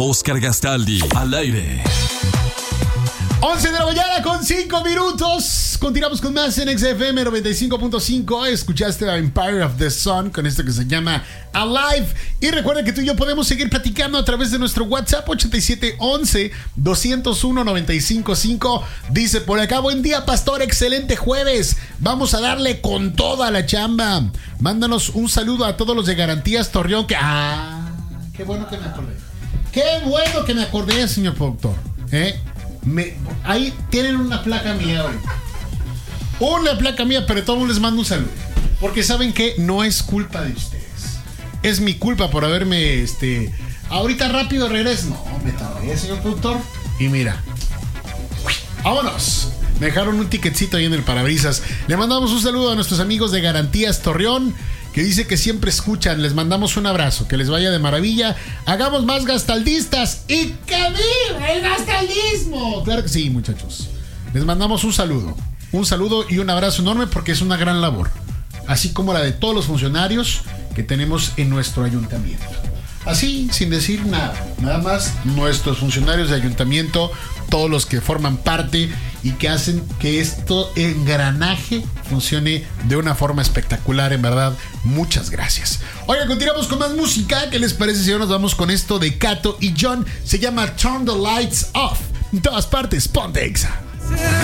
Oscar Gastaldi, al aire. 11 de la mañana con 5 minutos. Continuamos con más en XFM 95.5. Escuchaste a Empire of the Sun con esto que se llama Alive. Y recuerda que tú y yo podemos seguir platicando a través de nuestro WhatsApp 8711-201-955. Dice por acá: buen día, pastor, excelente jueves. Vamos a darle con toda la chamba. Mándanos un saludo a todos los de Garantías Torreón. Qué bueno que me acordé. Qué bueno que me acordé, señor productor. Ahí tienen una placa mía ahorita. Una placa mía, pero todos les mando un saludo. Porque saben que no es culpa de ustedes. Es mi culpa por haberme ahorita rápido regreso. No, me tardé, señor productor. Y mira, vámonos. Me dejaron un ticketcito ahí en el parabrisas. Le mandamos un saludo a nuestros amigos de Garantías Torreón, que dice que siempre escuchan. Les mandamos un abrazo, que les vaya de maravilla. Hagamos más gastaldistas y que viva el gastaldismo. Claro que sí, muchachos. Les mandamos un saludo y un abrazo enorme, porque es una gran labor, así como la de todos los funcionarios que tenemos en nuestro ayuntamiento. Así, sin decir nada más, nuestros funcionarios de ayuntamiento, todos los que forman parte y que hacen que esto engranaje funcione de una forma espectacular, en verdad, muchas gracias. Oiga, continuamos con más música. ¿Qué les parece si ahora nos vamos con esto de Cato y John? Se llama Turn the Lights Off. En todas partes, ponte Exa.